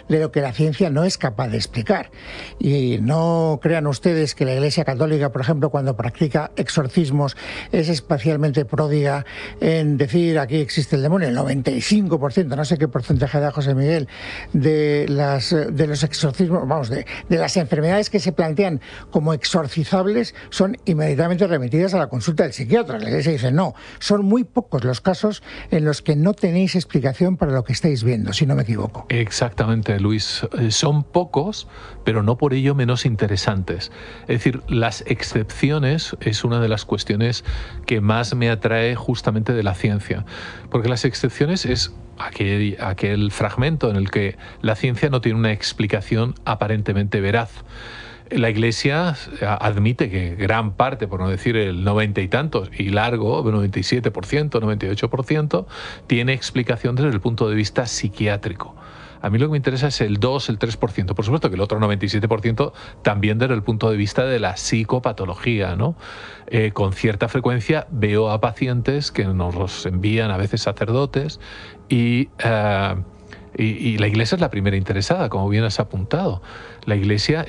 de lo que la ciencia no es capaz de explicar. Y no crean ustedes que la Iglesia Católica, por ejemplo, cuando practica exorcismos, es especialmente pródiga en decir aquí existe el demonio. El 95%, no sé qué porcentaje da José Miguel, de los exorcismos, vamos, de las enfermedades que se plantean como exorcizables son inmediatamente remitidas a la consulta del psiquiatra. La Iglesia dice no, son muy pocos los casos en los que no tenéis explicación para lo que estáis viendo, si no me equivoco. Exactamente, Luis. Son pocos, pero no por ello menos interesantes. Es decir, las excepciones es una de las cuestiones que más me atrae justamente de la ciencia, porque las excepciones es aquel fragmento en el que la ciencia no tiene una explicación aparentemente veraz. La Iglesia admite que gran parte, por no decir el 90 y tantos, y largo, 97%, 98%, tiene explicación desde el punto de vista psiquiátrico. A mí lo que me interesa es el 2, el 3%. Por supuesto que el otro 97% también desde el punto de vista de la psicopatología, ¿no? Con cierta frecuencia veo a pacientes que nos los envían a veces sacerdotes y la Iglesia es la primera interesada, como bien has apuntado. La Iglesia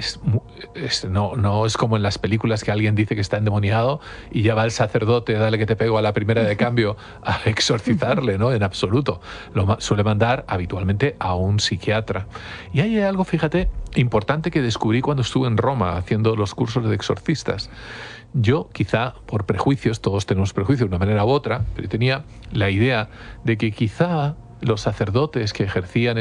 no es como en las películas que alguien dice que está endemoniado y ya va el sacerdote, dale que te pego a la primera de cambio, a exorcizarle, ¿no? En absoluto. Suele mandar habitualmente a un psiquiatra. Y hay algo, fíjate, importante que descubrí cuando estuve en Roma haciendo los cursos de exorcistas. Yo, quizá por prejuicios, todos tenemos prejuicios de una manera u otra, pero tenía la idea de que quizá los sacerdotes que ejercían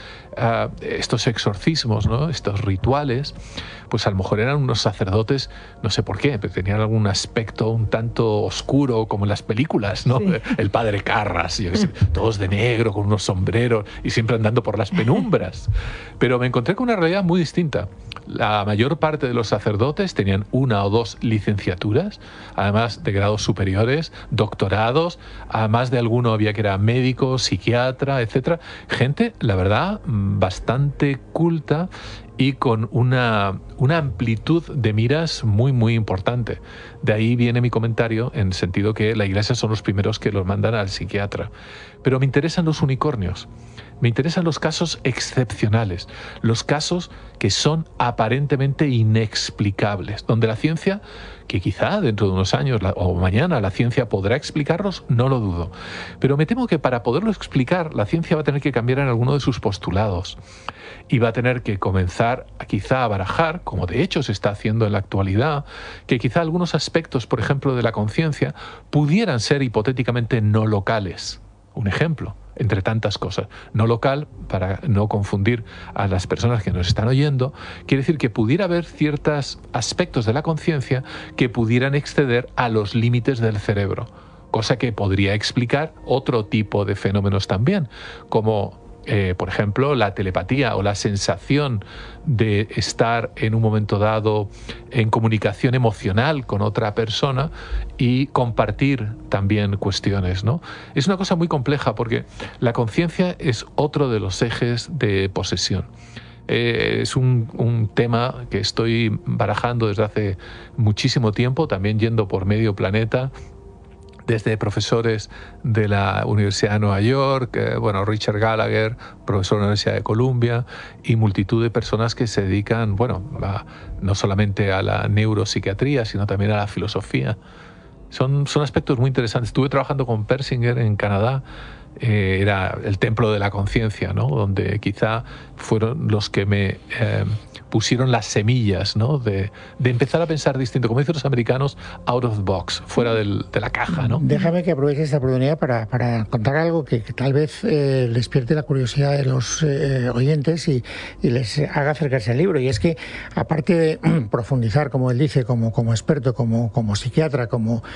estos exorcismos, ¿no? Estos rituales, pues a lo mejor eran unos sacerdotes, no sé por qué, pero tenían algún aspecto un tanto oscuro, como en las películas, ¿no? Sí. El padre Carras, yo qué sé, todos de negro, con unos sombreros y siempre andando por las penumbras. Pero me encontré con una realidad muy distinta. La mayor parte de los sacerdotes tenían 1 o 2 licenciaturas, además de grados superiores, doctorados, además de alguno había que era médico, psiquiatra, etcétera. Gente, la verdad, bastante culta y con una amplitud de miras muy, muy importante. De ahí viene mi comentario en el sentido que la Iglesia son los primeros que los mandan al psiquiatra. Pero me interesan los unicornios. Me interesan los casos excepcionales, los casos que son aparentemente inexplicables, donde la ciencia, que quizá dentro de unos años o mañana la ciencia podrá explicarlos, no lo dudo. Pero me temo que para poderlo explicar, la ciencia va a tener que cambiar en alguno de sus postulados y va a tener que comenzar quizá a barajar, como de hecho se está haciendo en la actualidad, que quizá algunos aspectos, por ejemplo, de la conciencia, pudieran ser hipotéticamente no locales. Un ejemplo, entre tantas cosas. No local, para no confundir a las personas que nos están oyendo, quiere decir que pudiera haber ciertos aspectos de la conciencia que pudieran exceder a los límites del cerebro, cosa que podría explicar otro tipo de fenómenos también, como por ejemplo, la telepatía o la sensación de estar en un momento dado en comunicación emocional con otra persona y compartir también cuestiones, ¿no? Es una cosa muy compleja porque la conciencia es otro de los ejes de posesión. Es un tema que estoy barajando desde hace muchísimo tiempo, también yendo por medio planeta, desde profesores de la Universidad de Nueva York, Richard Gallagher, profesor de la Universidad de Columbia, y multitud de personas que se dedican, no solamente a la neuropsiquiatría, sino también a la filosofía. Son aspectos muy interesantes. Estuve trabajando con Persinger en Canadá, era el templo de la conciencia, ¿no? Donde quizá fueron los que me pusieron las semillas, ¿no? de empezar a pensar distinto, como dicen los americanos, out of the box, fuera de la caja, ¿no? Déjame que aproveche esta oportunidad para contar algo que tal vez despierte la curiosidad de los oyentes y les haga acercarse al libro. Y es que, aparte de profundizar, como él dice, como experto, como psiquiatra,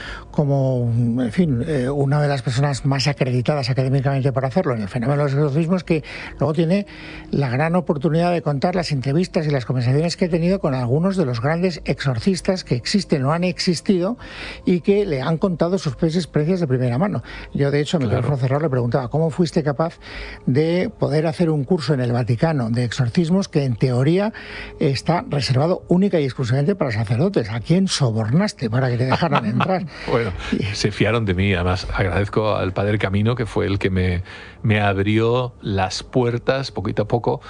en fin, una de las personas más acreditadas académicamente para hacerlo en el fenómeno de los exorcismos, que luego tiene la gran oportunidad de contar las entrevistas y las conversaciones que he tenido con algunos de los grandes exorcistas que existen o han existido y que le han contado sus experiencias de primera mano. Yo, de hecho, a Miguel Ferrer le preguntaba, ¿cómo fuiste capaz de poder hacer un curso en el Vaticano de exorcismos que en teoría está reservado única y exclusivamente para sacerdotes? ¿A quién sobornaste para que te dejaran entrar? Bueno, se fiaron de mí. Además, agradezco al Padre Camino, que fue el que me abrió las puertas poquito a poco